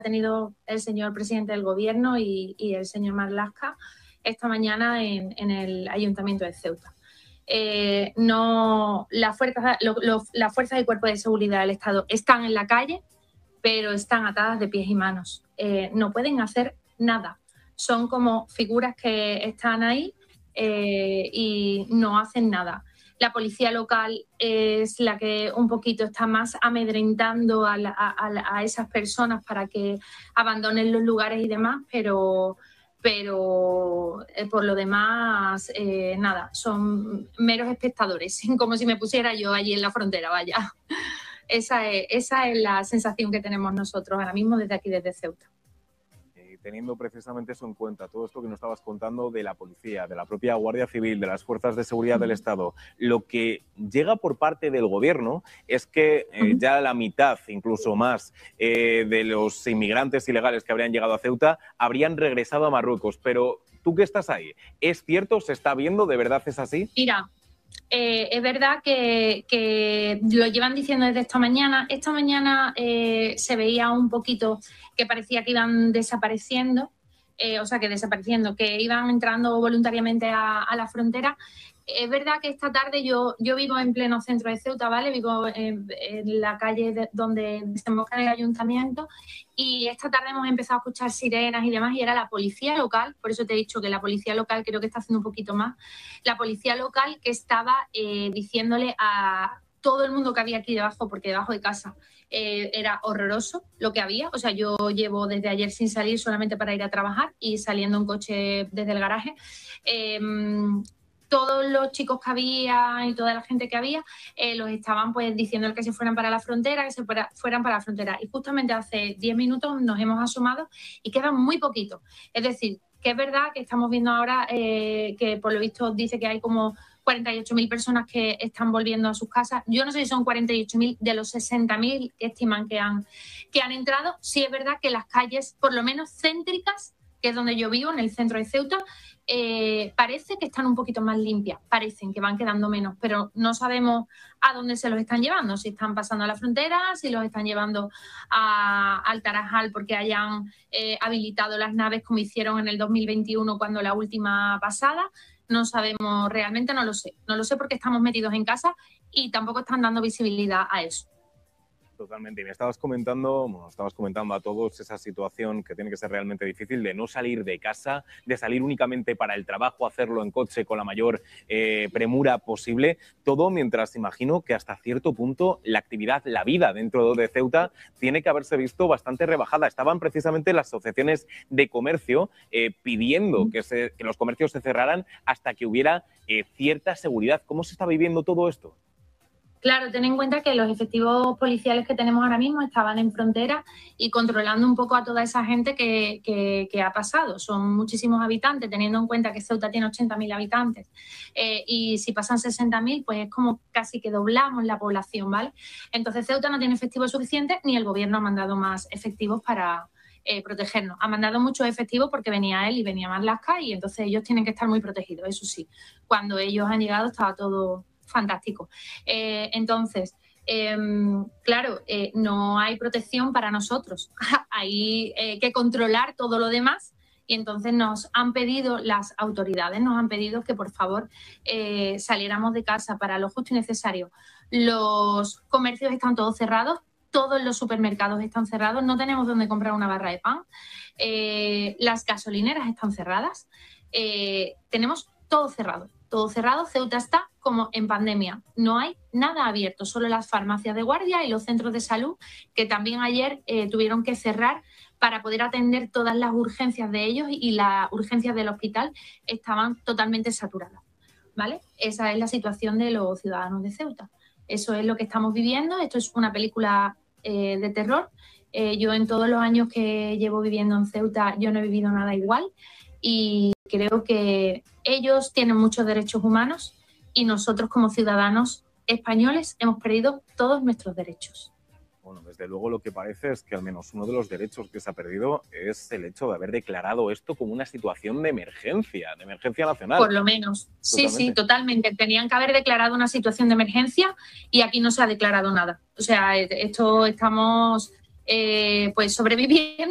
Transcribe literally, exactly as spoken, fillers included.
tenido el señor presidente del gobierno y, y el señor Marlaska esta mañana en, en el Ayuntamiento de Ceuta. Eh, no, las fuerzas, lo, lo, las fuerzas y cuerpos de seguridad del Estado están en la calle, pero están atadas de pies y manos. Eh, no pueden hacer nada. Son como figuras que están ahí eh, y no hacen nada. La policía local es la que un poquito está más amedrentando a, la, a, a esas personas para que abandonen los lugares y demás, pero, pero eh, por lo demás, eh, nada, son meros espectadores, como si me pusiera yo allí en la frontera, vaya. Esa es, esa es la sensación que tenemos nosotros ahora mismo desde aquí, desde Ceuta. Teniendo precisamente eso en cuenta, todo esto que nos estabas contando de la policía, de la propia Guardia Civil, de las fuerzas de seguridad del Estado, lo que llega por parte del gobierno es que eh, ya la mitad, incluso más, eh, de los inmigrantes ilegales que habrían llegado a Ceuta habrían regresado a Marruecos. Pero tú que estás ahí, ¿es cierto? ¿Se está viendo? ¿De verdad es así? Mira, eh, es verdad que, que lo llevan diciendo desde esta mañana. Esta mañana eh, se veía un poquito que parecía que iban desapareciendo, eh, o sea, que desapareciendo, que iban entrando voluntariamente a, a la frontera. Es verdad que esta tarde yo, yo vivo en pleno centro de Ceuta, ¿vale? Vivo en, en la calle de, donde desemboca el ayuntamiento, y esta tarde hemos empezado a escuchar sirenas y demás, y era la policía local, por eso te he dicho que la policía local creo que está haciendo un poquito más, la policía local que estaba eh, diciéndole a todo el mundo que había aquí debajo, porque debajo de casa eh, era horroroso lo que había. O sea, yo llevo desde ayer sin salir solamente para ir a trabajar y saliendo en coche desde el garaje. Eh, todos los chicos que había y toda la gente que había eh, los estaban pues diciendo que se fueran para la frontera, que se fuera, fueran para la frontera. Y justamente hace diez minutos nos hemos asomado y quedan muy poquitos. Es decir, que es verdad que estamos viendo ahora eh, que por lo visto dice que hay como cuarenta y ocho mil personas que están volviendo a sus casas. Yo no sé si son cuarenta y ocho mil de los sesenta mil que estiman que han, que han entrado. Sí es verdad que las calles, por lo menos céntricas, que es donde yo vivo, en el centro de Ceuta, eh, parece que están un poquito más limpias, parecen que van quedando menos, pero no sabemos a dónde se los están llevando, si están pasando a la frontera, si los están llevando a, al Tarajal porque hayan eh, habilitado las naves como hicieron en el dos mil veintiuno cuando la última pasada. No sabemos, realmente no lo sé, no lo sé porque estamos metidos en casa y tampoco están dando visibilidad a eso. Totalmente. Y me estabas comentando, bueno, estabas comentando a todos esa situación que tiene que ser realmente difícil de no salir de casa, de salir únicamente para el trabajo, hacerlo en coche con la mayor eh, premura posible. Todo mientras imagino que hasta cierto punto la actividad, la vida dentro de Ceuta tiene que haberse visto bastante rebajada. Estaban precisamente las asociaciones de comercio eh, pidiendo que, se, que los comercios se cerraran hasta que hubiera eh, cierta seguridad. ¿Cómo se está viviendo todo esto? Claro, ten en cuenta que los efectivos policiales que tenemos ahora mismo estaban en frontera y controlando un poco a toda esa gente que, que, que ha pasado. Son muchísimos habitantes, teniendo en cuenta que Ceuta tiene ochenta mil habitantes. Eh, y si pasan sesenta mil, pues es como casi que doblamos la población, ¿vale? Entonces Ceuta no tiene efectivos suficientes ni el gobierno ha mandado más efectivos para eh, protegernos. Ha mandado muchos efectivos porque venía él y venía Marlaska y entonces ellos tienen que estar muy protegidos, eso sí. Cuando ellos han llegado estaba todo fantástico. Eh, entonces, eh, claro, eh, no hay protección para nosotros. Hay eh, que controlar todo lo demás y entonces nos han pedido, las autoridades nos han pedido que por favor eh, saliéramos de casa para lo justo y necesario. Los comercios están todos cerrados, todos los supermercados están cerrados, no tenemos dónde comprar una barra de pan, eh, las gasolineras están cerradas, eh, tenemos todo cerrado. Todo cerrado, Ceuta está como en pandemia. No hay nada abierto, solo las farmacias de guardia y los centros de salud, que también ayer eh, tuvieron que cerrar para poder atender todas las urgencias de ellos y las urgencias del hospital estaban totalmente saturadas, ¿vale? Esa es la situación de los ciudadanos de Ceuta. Eso es lo que estamos viviendo. Esto es una película eh, de terror. Eh, yo en todos los años que llevo viviendo en Ceuta, yo no he vivido nada igual y creo que ellos tienen muchos derechos humanos y nosotros como ciudadanos españoles hemos perdido todos nuestros derechos. Bueno, desde luego lo que parece es que al menos uno de los derechos que se ha perdido es el hecho de haber declarado esto como una situación de emergencia, de emergencia nacional. Por lo menos. Sí, totalmente. sí, totalmente. Tenían que haber declarado una situación de emergencia y aquí no se ha declarado nada. O sea, esto estamos eh, pues sobreviviendo.